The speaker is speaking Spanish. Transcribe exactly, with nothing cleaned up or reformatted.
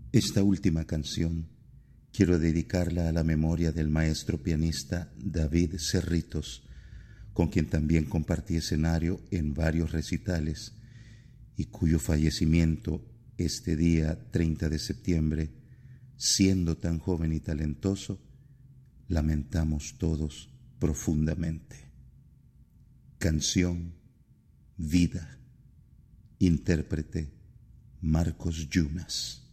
Esta última canción quiero dedicarla a la memoria del maestro pianista David Cerritos, con quien también compartí escenario en varios recitales y cuyo fallecimiento este día treinta de septiembre, siendo tan joven y talentoso, lamentamos todos profundamente. Canción, Vida. Intérprete, Marcos Yunas.